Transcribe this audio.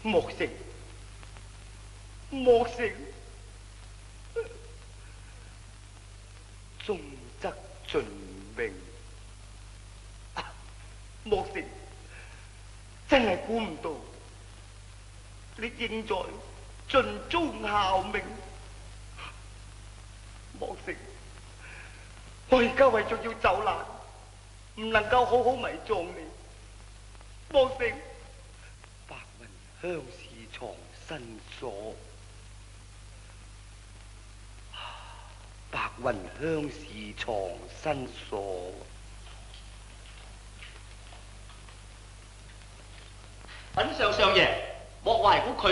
莫成，莫成，重則盡命。莫成，真係估唔到，你正在盡忠效命。莫成，我而家為咗要走難，唔能夠好好埋葬你。莫成，白雲鄉試藏身所，白雲鄉試藏身所。 品上上爺，莫懷古佢